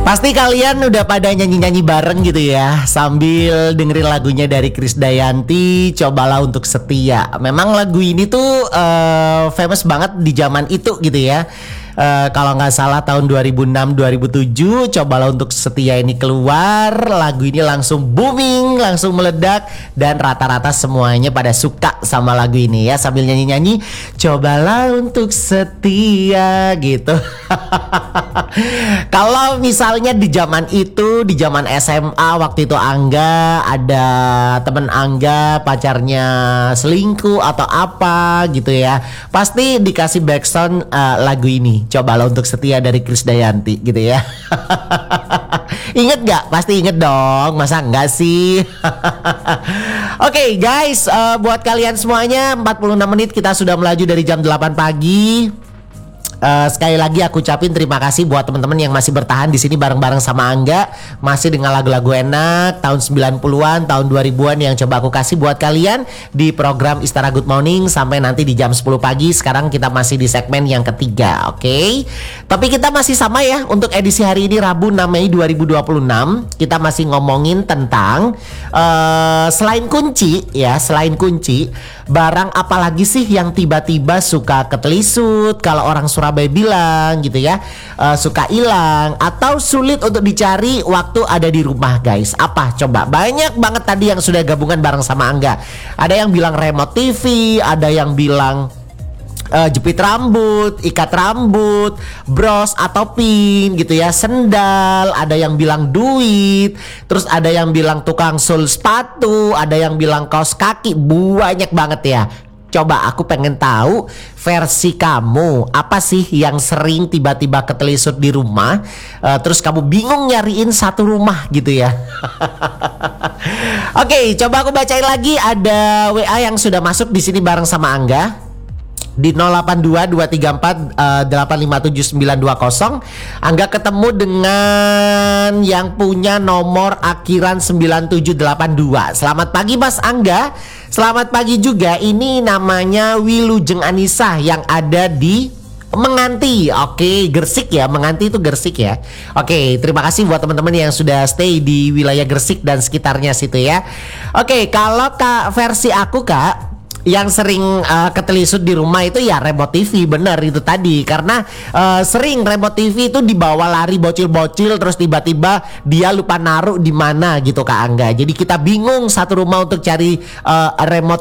Pasti kalian udah pada nyanyi-nyanyi bareng gitu ya, sambil dengerin lagunya dari Krisdayanti, Cobalah Untuk Setia. Memang lagu ini tuh famous banget di zaman itu gitu ya. Kalau nggak salah tahun 2006-2007 Cobalah Untuk Setia ini keluar, lagu ini langsung booming, langsung meledak, dan rata-rata semuanya pada suka sama lagu ini ya, sambil nyanyi-nyanyi Cobalah Untuk Setia gitu. Kalau misalnya di zaman itu, di zaman SMA waktu itu Angga, ada temen Angga pacarnya selingkuh atau apa gitu ya, pasti dikasih backsound lagu ini, Cobalah Untuk Setia dari Krisdayanti gitu ya. Ingat gak? Pasti inget dong, masa enggak sih? Oke, guys, buat kalian semuanya 46 menit kita sudah melaju dari jam 8 pagi. Sekali lagi aku ucapin terima kasih buat teman-teman yang masih bertahan di sini bareng-bareng sama Angga, masih dengan lagu-lagu enak tahun 90-an, tahun 2000-an yang coba aku kasih buat kalian di program Istara Good Morning sampai nanti di jam 10 pagi. Sekarang kita masih di segmen yang ketiga, oke? Tapi kita masih sama ya untuk edisi hari ini Rabu 6 Mei 2026. Kita masih ngomongin tentang selain kunci ya, selain kunci, barang apalagi sih yang tiba-tiba suka ketelisut, kalau orang Surabaya bilang gitu ya, suka hilang atau sulit untuk dicari waktu ada di rumah, guys. Apa coba? Banyak banget tadi yang sudah gabungan bareng sama Angga. Ada yang bilang remote TV, ada yang bilang jepit rambut, ikat rambut, bros atau pin gitu ya, sendal, ada yang bilang duit, terus ada yang bilang tukang sul sepatu, ada yang bilang kaos kaki, banyak banget ya. Coba aku pengen tahu versi kamu, apa sih yang sering tiba-tiba ketelisut di rumah, terus kamu bingung nyariin satu rumah gitu ya. Oke, coba aku bacain lagi, ada WA yang sudah masuk di sini bareng sama Angga di 082234 Angga ketemu dengan yang punya nomor akhiran 9782. Selamat pagi Mas Angga. Selamat pagi juga. Ini namanya Wilujeng Anissa yang ada di Menganti. Oke, Gresik ya. Menganti itu Gresik ya. Oke, terima kasih buat teman-teman yang sudah stay di wilayah Gresik dan sekitarnya situ ya. Oke, kalau Kak versi aku Kak, yang sering ketelisut di rumah itu ya remote TV, bener itu tadi. Karena sering remote TV itu dibawa lari bocil-bocil, terus tiba-tiba dia lupa naruh di mana gitu Kak Angga. Jadi kita bingung satu rumah untuk cari remote